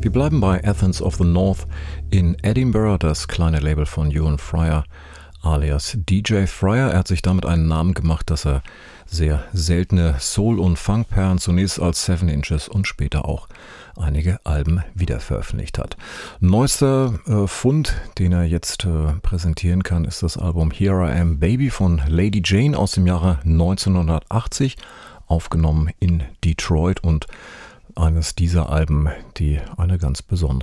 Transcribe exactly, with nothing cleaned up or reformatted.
Wir bleiben bei Athens of the North in Edinburgh, das kleine Label von Ewan Fryer alias D J Fryer. Er hat sich damit einen Namen gemacht, dass er sehr seltene Soul- und Funkperlen zunächst als Seven Inches und später auch einige Alben wieder veröffentlicht hat. Neuester äh, Fund, den er jetzt äh, präsentieren kann, ist das Album Here I Am Baby von Lady Jane aus dem Jahre neunzehnhundertachtzig, aufgenommen in Detroit, und eines dieser Alben, die eine ganz besondere